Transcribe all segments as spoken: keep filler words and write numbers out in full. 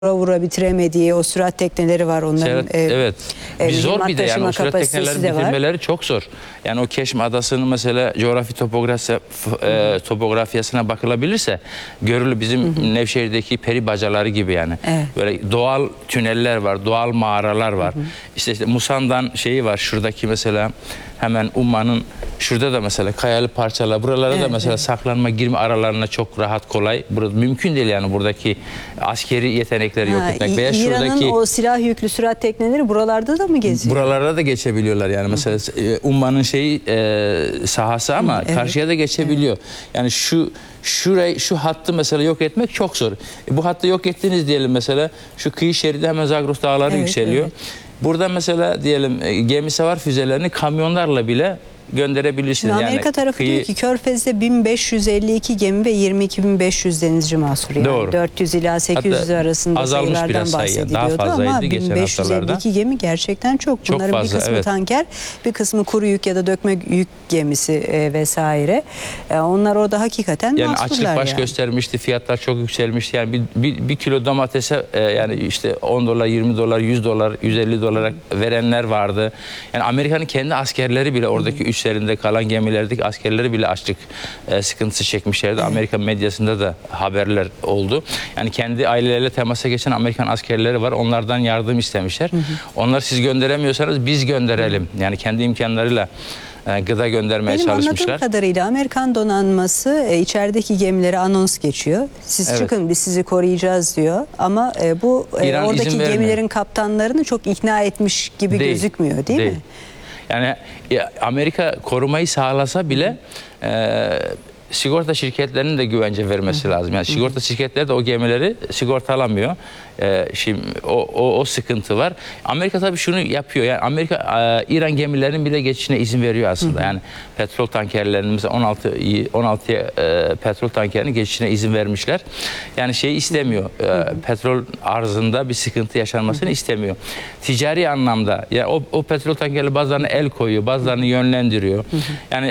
vura vura bitiremediği o sürat tekneleri var onların. Evet, e, evet. E, Bir zor bir de yani o sürat kapasitesi teknelerin de var. bitirmeleri çok zor. Yani o Keşm Adası'nın mesela coğrafi topografya, e, topografyasına bakılabilirse görülür bizim hı hı. Nevşehir'deki peri bacaları gibi yani. Evet. Böyle doğal tüneller var, doğal mağaralar var. Hı hı. İşte, işte Musan'dan şeyi var şuradaki mesela hemen Umman'ın şurada da mesela kayalı parçalar buralara evet, da mesela evet. saklanma girme aralarına çok rahat kolay. Burada mümkün değil yani buradaki askeri yetenekleri yok etmek. Veya İran'ın şuradaki o silah yüklü sürat tekneleri buralarda da mı geziyor? Buralarda da geçebiliyorlar yani mesela hı. Umman'ın şeyi e, sahası ama hı, evet, karşıya da geçebiliyor. Evet. Yani şu şurayı şu hattı mesela yok etmek çok zor. E, bu hattı yok ettiniz diyelim mesela şu kıyı şeridi hemen Zagros Dağları evet, yükseliyor. Evet. Burada mesela diyelim gemi savar füzelerini kamyonlarla bile gönderebilirsiniz. Şimdi Amerika yani tarafı kıyı... diyor ki Körfez'de bin beş yüz elli iki gemi ve yirmi iki bin beş yüz denizci mahsur. Yani doğru. dört yüz ila sekiz yüz Hatta arasında sayılardan bahsediliyordu ama bin beş yüz elli iki gemi gerçekten çok. çok Bunların fazla, bir kısmı evet. tanker, bir kısmı kuru yük ya da dökme yük gemisi e, vesaire. E, onlar orada hakikaten yani mahsurlar açlık baş yani. göstermişti. Fiyatlar çok yükselmişti. Yani bir, bir, bir kilo domatese e, yani işte on dolar, yirmi dolar, yüz dolar, yüz elli dolara verenler vardı. Yani Amerika'nın kendi askerleri bile oradaki üslerinde kalan gemilerdeki askerleri bile açlık e, sıkıntısı çekmişlerdi. Evet. Amerika medyasında da haberler oldu. Yani kendi aileleriyle temasa geçen Amerikan askerleri var. Onlardan yardım istemişler. Hı hı. Onlar siz gönderemiyorsanız biz gönderelim. Yani kendi imkanlarıyla e, gıda göndermeye Benim çalışmışlar. Benim anladığım kadarıyla Amerikan donanması e, içerideki gemilere anons geçiyor. Siz evet. çıkın biz sizi koruyacağız diyor. Ama e, bu e, oradaki gemilerin kaptanlarını çok ikna etmiş gibi değil. gözükmüyor değil, değil mi? Yani Amerika korumayı sağlasa bile e, sigorta şirketlerinin de güvence vermesi lazım. Yani sigorta şirketleri de o gemileri sigortalamıyor. Ee, şimdi o, o, o sıkıntı var. Amerika tabii şunu yapıyor. Yani Amerika e, İran gemilerinin bile geçişine izin veriyor aslında. Hı hı. Yani petrol tankerlerinin mesela on altı on altıya e, petrol tankerinin geçişine izin vermişler. Yani şeyi istemiyor. E, hı hı. Petrol arzında bir sıkıntı yaşanmasını hı hı. istemiyor. Ticari anlamda yani o, o petrol tankerleri bazılarına el koyuyor, bazılarını yönlendiriyor. Hı hı. Yani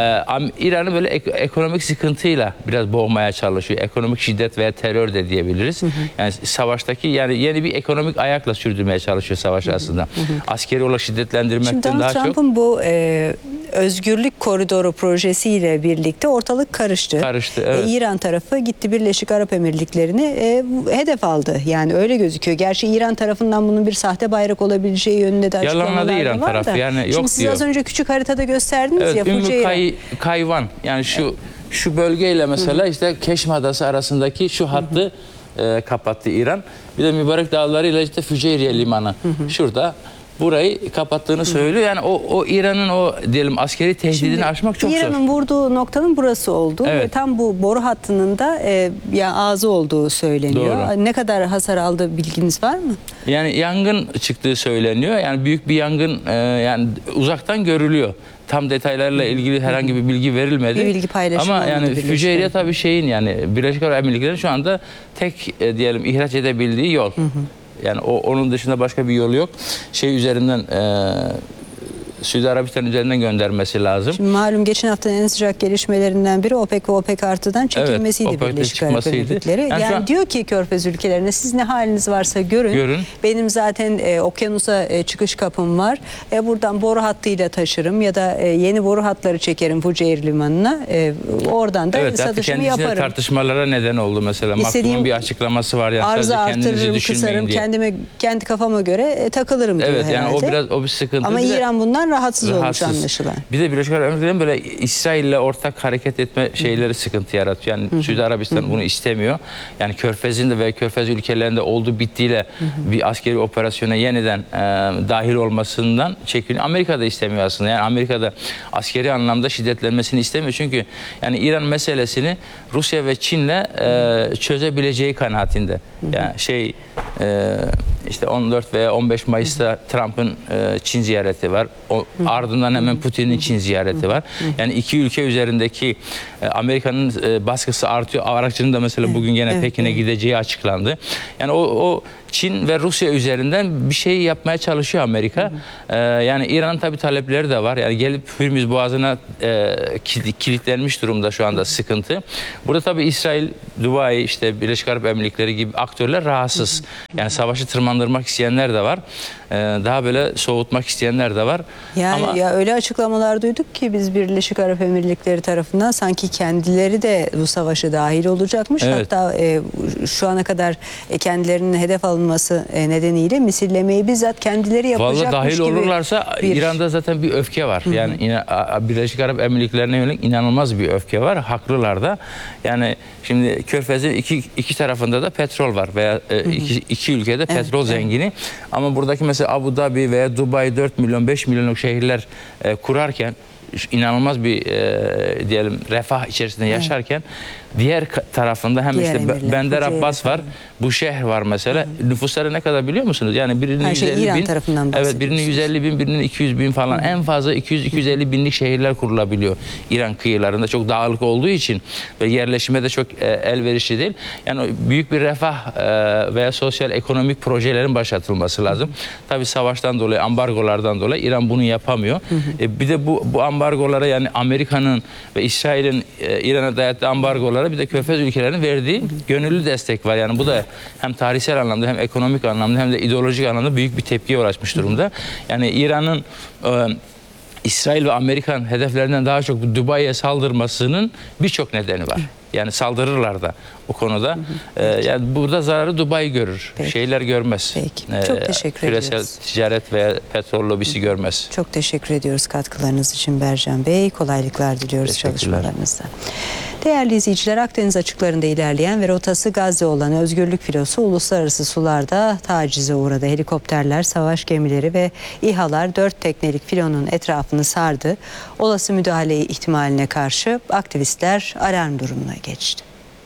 e, İran'ı böyle ek, ekonomik sıkıntıyla biraz boğmaya çalışıyor. Ekonomik şiddet veya terör de diyebiliriz. Hı hı. Yani savaştaki yani yeni bir ekonomik ayakla sürdürmeye çalışıyor savaş aslında. Hı hı. Askeri olarak şiddetlendirmekten daha çok. Şimdi Trump'ın bu e, özgürlük koridoru projesiyle birlikte ortalık karıştı. Karıştı, evet. E, İran tarafı gitti Birleşik Arap Emirlikleri'ni e, hedef aldı. Yani öyle gözüküyor. Gerçi İran tarafından bunun bir sahte bayrak olabileceği yönünde de açıklamalar var İran tarafı. da. Yani yok Şimdi siz diyor. az önce küçük haritada gösterdiniz evet, ya. Ümmü Kay, Kayvan yani şu evet. şu bölgeyle mesela hı hı. işte Keşm Adası arasındaki şu hattı hı hı. E, kapattı İran. Bir de Mübarek Dağları ile işte Füceyriye Limanı. Hı hı. Şurada burayı kapattığını söylüyor. Yani o, o İran'ın o diyelim askeri tehdidini Şimdi, aşmak çok İran'ın zor. İran'ın vurduğu noktanın burası oldu. Evet. Ve tam bu boru hattının da e, ya ağzı olduğu söyleniyor. Doğru. Ne kadar hasar aldı bilginiz var mı? Yani yangın çıktığı söyleniyor. Yani büyük bir yangın e, yani uzaktan görülüyor. Tam detaylarla ilgili herhangi bir bilgi verilmedi. Bir bilgi paylaşımı ama yani Füceyriye tabii şeyin yani Birleşik Arap Emirlikleri'nin şu anda tek e, diyelim ihraç edebildiği yol. Hı hı. Yani o onun dışında başka bir yolu yok. Şey üzerinden e, Suudi Arabistan üzerinden göndermesi lazım. Şimdi malum geçen haftanın en sıcak gelişmelerinden biri OPEC ve OPEC artıdan çekilmesiydi evet, Birleşik Arap Emirlikleri. Yani, yani an, diyor ki Körfez ülkelerine siz ne haliniz varsa görün. görün. Benim zaten e, okyanusa e, çıkış kapım var. E, buradan boru hattıyla taşırım ya da e, yeni boru hatları çekerim Fuceyr Limanı'na. E, oradan da evet, satışımı yaparım. Tartışmalara neden oldu mesela. Makbul'un bir açıklaması var. Yani arzı artırırım, kısarım, diye. kendime kendi kafama göre e, takılırım diyor evet, herhalde. Yani o biraz o bir sıkıntı. Ama bir İran bundan rahatsız, rahatsız olmuş anlaşılan. Bir de Birleşik Arap Emirlikleri'nin böyle İsrail'le ortak hareket etme şeyleri sıkıntı yaratıyor. Yani hı hı. Suudi Arabistan hı hı. bunu istemiyor. Yani Körfez'in de ve Körfez ülkelerinde olduğu bittiğiyle hı hı. bir askeri operasyona yeniden e, dahil olmasından çekiniyor. Amerika da istemiyor aslında. Yani Amerika'da askeri anlamda şiddetlenmesini istemiyor. Çünkü yani İran meselesini Rusya ve Çin'le e, çözebileceği kanaatinde. Hı hı. Yani şey e, işte on dört veya on beş Mayıs'ta Trump'ın e, Çin ziyareti var. O, ardından hemen Putin'in Çin ziyareti var. Yani iki ülke üzerindeki e, Amerika'nın e, baskısı artıyor. Aracının da mesela bugün gene evet, Pekin'e evet. gideceği açıklandı. Yani o, o Çin ve Rusya üzerinden bir şey yapmaya çalışıyor Amerika. Hı hı. Ee, yani İran'ın tabii talepleri de var. Yani gelip Hürmüz Boğazı'na e, kilitlenmiş durumda şu anda sıkıntı. Burada tabii İsrail, Dubai, işte Birleşik Arap Emirlikleri gibi aktörler rahatsız. Hı hı. Yani savaşı tırmandırmak isteyenler de var. Ee, daha böyle soğutmak isteyenler de var. Yani Ama ya öyle açıklamalar duyduk ki biz Birleşik Arap Emirlikleri tarafından sanki kendileri de bu savaşa dahil olacakmış. Evet. Hatta e, şu ana kadar e, kendilerinin hedef alınması e, nedeniyle misillemeyi bizzat kendileri yapacakmış gibi. Vallahi dahil olurlarsa bir... İran'da zaten bir öfke var. Hı-hı. Yani yine Birleşik Arap Emirlikleri'ne yönelik inanılmaz bir öfke var. Haklılar da. Yani şimdi Körfez'in iki, iki tarafında da petrol var veya e, iki, iki ülkede evet, petrol evet. zengini. Ama buradaki mesela Abu Dhabi veya Dubai dört milyon beş milyonluk şehirler e, kurarken inanılmaz bir e, diyelim refah içerisinde yaşarken evet. diğer tarafında hem diğer işte emirler, Bender Abbas var. Bu şehir var mesela. Hı-hı. Nüfusları ne kadar biliyor musunuz? Yani birinin her şey yüz elli İran bin, tarafından evet birinin yüz elli bin, birinin iki yüz bin falan. Hı-hı. En fazla iki yüz iki yüz elli binlik şehirler kurulabiliyor. İran kıyılarında çok dağlık olduğu için ve yerleşime de çok e, elverişli değil. Yani büyük bir refah e, veya sosyal ekonomik projelerin başlatılması lazım. Tabii savaştan dolayı, ambargolardan dolayı İran bunu yapamıyor. E, bir de bu bu ambargolara yani Amerika'nın ve İsrail'in e, İran'a dayattığı ambargolara bir de Körfez ülkelerinin verdiği gönüllü destek var. Yani bu da hem tarihsel anlamda hem ekonomik anlamda hem de ideolojik anlamda büyük bir tepkiye ulaşmış durumda. Yani İran'ın e, İsrail ve Amerikan hedeflerinden daha çok Dubai'ye saldırmasının birçok nedeni var. Yani saldırırlar da o konuda. Hı hı. Ee, yani burada zararı Dubai görür. Peki. Şeyler görmez. Peki. Çok teşekkür Küresel ediyoruz. Küresel ticaret veya petrol lobisi hı. görmez. Çok teşekkür ediyoruz katkılarınız için Bercan Bey. Kolaylıklar diliyoruz çalışmalarınızda. Değerli izleyiciler, Akdeniz açıklarında ilerleyen ve rotası Gazze olan Özgürlük Filosu uluslararası sularda tacize uğradı. Helikopterler, savaş gemileri ve İHA'lar dört teknelik filonun etrafını sardı. Olası müdahale ihtimaline karşı aktivistler alarm durumuna geçti.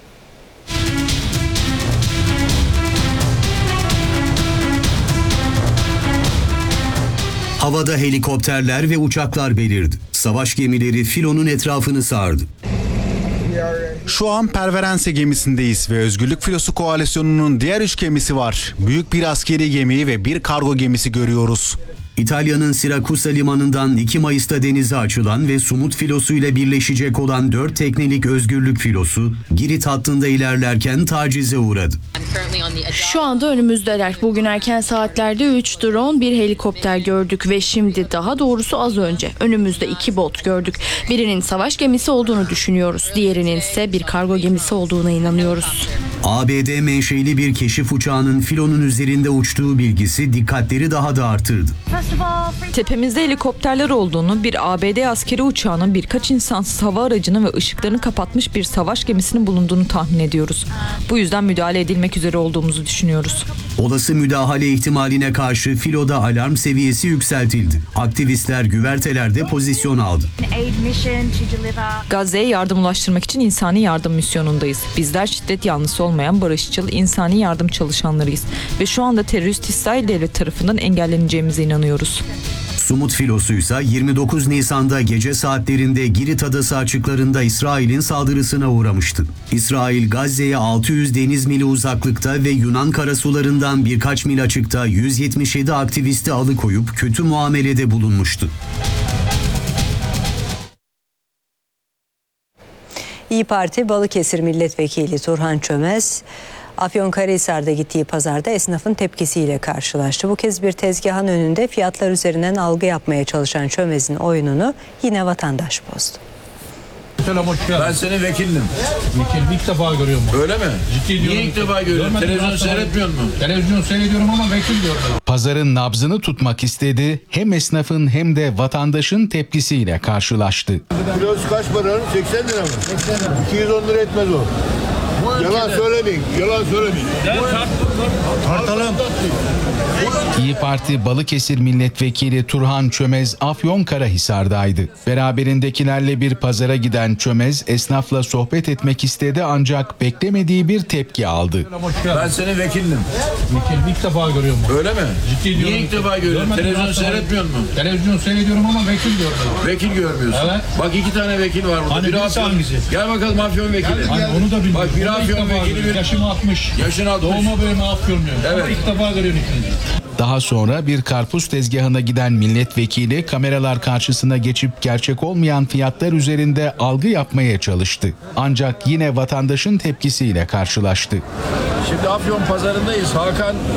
Havada helikopterler ve uçaklar belirdi. Savaş gemileri filonun etrafını sardı. Şu an Perverense gemisindeyiz ve Özgürlük Filosu Koalisyonu'nun diğer üç gemisi var. Büyük bir askeri gemi ve bir kargo gemisi görüyoruz. İtalya'nın Sirakusa limanından iki Mayıs'ta denize açılan ve Sumut filosu ile birleşecek olan dört teknelik Özgürlük Filosu, Girit hattında ilerlerken tacize uğradı. Şu anda önümüzdeler. Bugün erken saatlerde üç drone, bir helikopter gördük ve şimdi daha doğrusu az önce önümüzde iki bot gördük. Birinin savaş gemisi olduğunu düşünüyoruz. Diğerinin ise bir kargo gemisi olduğuna inanıyoruz. A B D menşeli bir keşif uçağının filonun üzerinde uçtuğu bilgisi dikkatleri daha da artırdı. Tepemizde helikopterler olduğunu, bir A B D askeri uçağının, birkaç insansız hava aracının ve ışıklarını kapatmış bir savaş gemisinin bulunduğunu tahmin ediyoruz. Bu yüzden müdahale edilmek üzere olduğumuzu düşünüyoruz. Olası müdahale ihtimaline karşı filoda alarm seviyesi yükseltildi. Aktivistler güvertelerde pozisyon aldı. Gazze'ye yardım ulaştırmak için insani yardım misyonundayız. Bizler şiddet yanlısı olmayan barışçıl, insani yardım çalışanlarıyız ve şu anda terörist İsrail devlet tarafından engelleneceğimize inanıyoruz. Sumut filosuysa yirmi dokuz Nisan'da gece saatlerinde Girit Adası açıklarında İsrail'in saldırısına uğramıştı. İsrail, Gazze'ye altı yüz deniz mili uzaklıkta ve Yunan karasularından birkaç mil açıkta yüz yetmiş yedi aktivisti alıkoyup kötü muamelede bulunmuştu. İYİ Parti Balıkesir Milletvekili Turhan Çömez, Afyonkarahisar'da gittiği pazarda esnafın tepkisiyle karşılaştı. Bu kez bir tezgahın önünde fiyatlar üzerinden algı yapmaya çalışan Çömez'in oyununu yine vatandaş bozdu. Selam, hoş geldin. Ben senin vekildim. Vekil ilk defa görüyorum. Öyle mi? Ciddi diyorum. Niye ilk defa görüyorum? Televizyon seyretmiyor musun? Televizyon seyrediyorum ama vekil diyorum. Pazarın nabzını tutmak istedi. Hem esnafın hem de vatandaşın tepkisiyle karşılaştı. Kilosu kaç para? seksen lira mı? seksen lira. iki yüz on lira etmez o. Yalan söylemeyin. Yalan söylemeyin. Tartalım. İyi Parti Balıkesir Milletvekili Turhan Çömez Afyonkarahisar'daydı. Beraberindekilerle bir pazara giden Çömez esnafla sohbet etmek istedi ancak beklemediği bir tepki aldı. Ben senin vekilinim. Vekil ilk defa görüyorum. Öyle mi? Ciddi diyorum. Niye ilk defa görüyorsun? Televizyon seyretmiyor musun? Televizyon seyrediyorum ama vekil görmüyorum. Vekil görmüyorsun. Evet. Bak iki tane vekil var burada. Hani biri birisi Afyon. hangisi? Gel bakalım Afyon vekili. Hani onu da bilmiyorum. Bak bir Onu ilk Afyon defa vekili bir... görüyorum. Yaşım altmış. Yaşın altmış. Doğma büyüme Afyonluyum. Evet. Ama ilk defa görüyorum ikinizi. Daha sonra bir karpuz tezgahına giden milletvekili kameralar karşısına geçip gerçek olmayan fiyatlar üzerinde algı yapmaya çalıştı. Ancak yine vatandaşın tepkisiyle karşılaştı. Şimdi Afyon pazarındayız. Hakan